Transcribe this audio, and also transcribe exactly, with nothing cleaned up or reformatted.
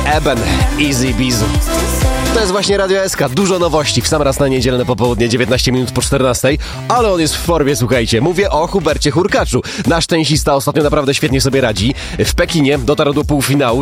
Eben, Easy Bizu. To jest właśnie Radio S K. Dużo nowości w sam raz na niedzielne popołudnie, dziewiętnaście minut po czternastej, ale on jest w formie, słuchajcie. Mówię o Hubercie Hurkaczu. Nasz tenisista ostatnio naprawdę świetnie sobie radzi. W Pekinie dotarł do półfinału.